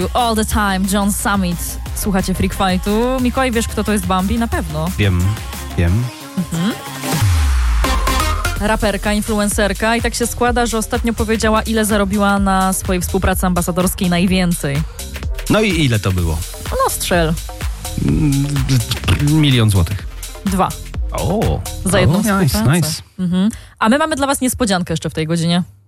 All the time, John Summit. Słuchacie Freak Fightu. Mikołaj, wiesz, kto to jest Bambi? Na pewno. Wiem. Raperka, influencerka i tak się składa, że ostatnio powiedziała, ile zarobiła na swojej współpracy ambasadorskiej najwięcej. No i ile to było? No strzel. 1 000 000 złotych. 2. O, za jedną współpracę. Nice. A my mamy dla was niespodziankę jeszcze w tej godzinie.